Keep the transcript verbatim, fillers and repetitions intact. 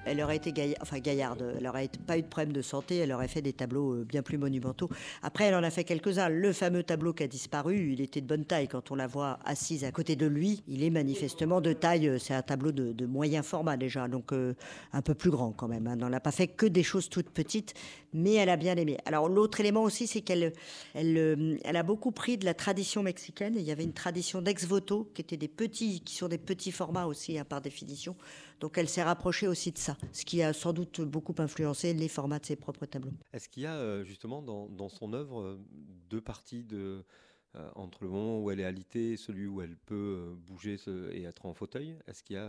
Elle aurait été gaillarde, enfin gaillarde, elle aurait pas eu de problème de santé, elle aurait fait des tableaux euh, bien plus monumentaux. Après, elle en a fait quelques-uns. Le fameux tableau qui a disparu, il était de bonne taille. Quand on la voit assise à côté de lui, il est manifestement de taille. euh, C'est un tableau de, de moyen format déjà, donc euh, un peu plus grand quand même, hein. Elle n'a pas fait que des choses toutes petites, mais elle a bien aimé. Alors l'autre élément aussi, c'est qu'elle elle, euh, elle a beaucoup pris de la tradition mexicaine. Il y avait une tradition d'ex-voto qui était des petits, qui sont des petits formats aussi, hein, par définition. Donc elle s'est rapprochée aussi de ça, ce qui a sans doute beaucoup influencé les formats de ses propres tableaux. Est-ce qu'il y a euh, justement dans, dans son œuvre euh, deux parties de, euh, entre le moment où elle est alitée et celui où elle peut euh, bouger ce- et être en fauteuil? Est-ce qu'il y a